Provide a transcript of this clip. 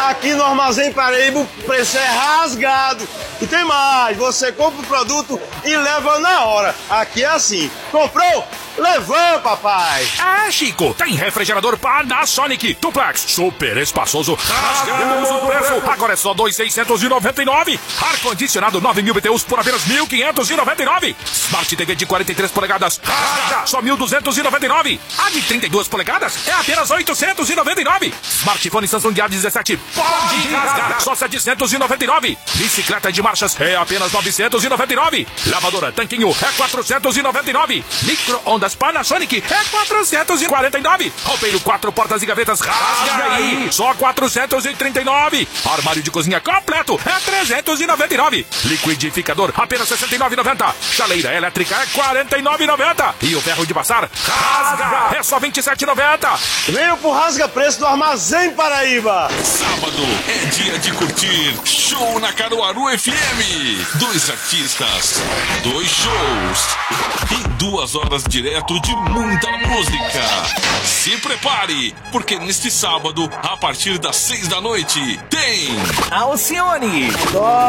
Aqui no Armazém Paraíba o preço é rasgado. E tem mais, você compra o produto e leva na hora. Aqui é assim, comprou? Levou, papai! É, Chico, tem refrigerador Panasonic Duplex, super espaçoso, rasgamos o preço, agora é só 2.699. Ar-condicionado 9.000 BTUs por apenas 1.599. Smart TV de 43 polegadas, rasga, só 1.299. A de 32 polegadas é apenas 899. Smartphone Samsung A17 pode rasgar, só 799. Bicicleta de marchas é apenas 999. Lavadora Tanquinho é 499. Micro-ondas Panasonic é 449. Roupeiro 4 portas e gavetas, rasga aí, só 439. Armário de cozinha completo é 399. Liquidificador apenas 69,90. Chaleira elétrica é 49,90. E o ferro de passar, rasga, é só 27,90. Venha pro Rasga Preço do Armazém Paraíba. Sábado é dia de curtir show na Caruaru FM. 2 artistas, 2 shows e 2 horas direto de muita música. Se prepare, porque neste sábado, a partir das 6 da noite, tem Alcione.